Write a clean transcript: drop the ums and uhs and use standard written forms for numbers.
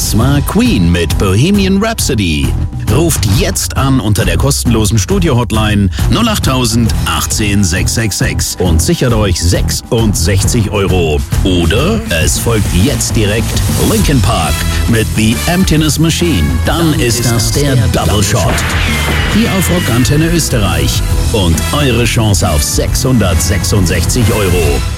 Das war Queen mit Bohemian Rhapsody. Ruft jetzt an unter der kostenlosen Studio-Hotline 08000 18 666 und sichert euch 66 €. Oder es folgt jetzt direkt Linkin Park mit The Emptiness Machine. Dann ist das der Double Shot. Hier auf Rock Antenne Österreich. Und eure Chance auf 666 €.